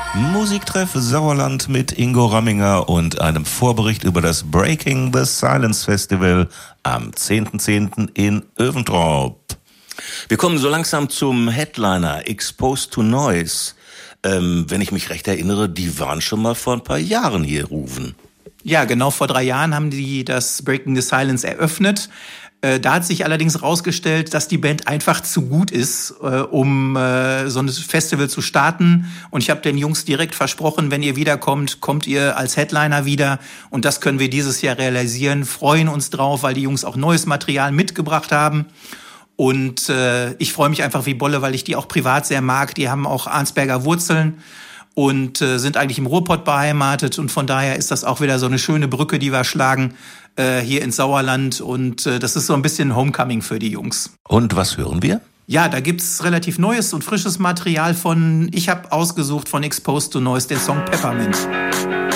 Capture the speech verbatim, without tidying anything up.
Musiktreff Sauerland mit Ingo Ramminger und einem Vorbericht über das Breaking the Silence Festival am zehnten zehnten in Öventrop. Wir kommen so langsam zum Headliner, Exposed to Noise. Ähm, wenn ich mich recht erinnere, die waren schon mal vor ein paar Jahren hier, Ruven. Ja, genau vor drei Jahren haben die das Breaking the Silence eröffnet. Äh, da hat sich allerdings rausgestellt, dass die Band einfach zu gut ist, äh, um äh, so ein Festival zu starten. Und ich habe den Jungs direkt versprochen, wenn ihr wiederkommt, kommt ihr als Headliner wieder. Und das können wir dieses Jahr realisieren. Freuen uns drauf, weil die Jungs auch neues Material mitgebracht haben. Und äh, ich freue mich einfach wie Bolle, weil ich die auch privat sehr mag. Die haben auch Arnsberger Wurzeln und äh, sind eigentlich im Ruhrpott beheimatet. Und von daher ist das auch wieder so eine schöne Brücke, die wir schlagen äh, hier ins Sauerland. Und äh, das ist so ein bisschen Homecoming für die Jungs. Und was hören wir? Ja, da gibt's relativ neues und frisches Material von, ich habe ausgesucht von Exposed to Noise, den Song Peppermint.